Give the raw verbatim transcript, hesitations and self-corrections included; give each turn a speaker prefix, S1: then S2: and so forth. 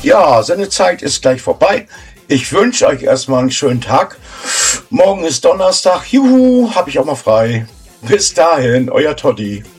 S1: Ja, Sendezeit ist gleich vorbei. Ich wünsche euch erstmal einen schönen Tag. Morgen ist Donnerstag. Juhu, hab ich auch mal frei. Bis dahin, euer Toddy.